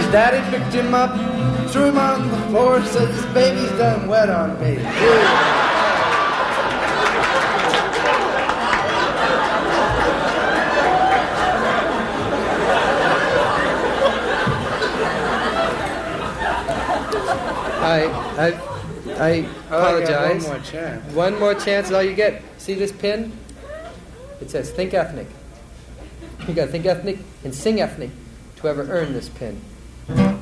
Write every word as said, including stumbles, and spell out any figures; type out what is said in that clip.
His daddy picked him up, threw him on the floor, said this baby's done wet on me. I, I, I apologize. Oh, I got one more chance. One more chance is all you get. See this pin? It says think ethnic. You got to think ethnic and sing ethnic to ever earn this pin.